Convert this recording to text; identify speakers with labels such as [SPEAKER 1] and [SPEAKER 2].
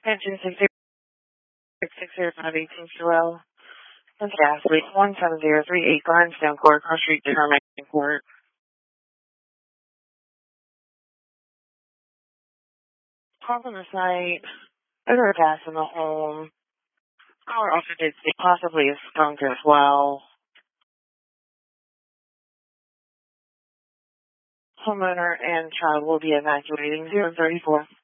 [SPEAKER 1] Engine 60518 Joel. And gas leak 17038 Grindstone Court, Cross Street, Determination Court. Call from the site. There a gas in the home. Our officer did see possibly a skunk as well. Homeowner and child will be evacuating 034.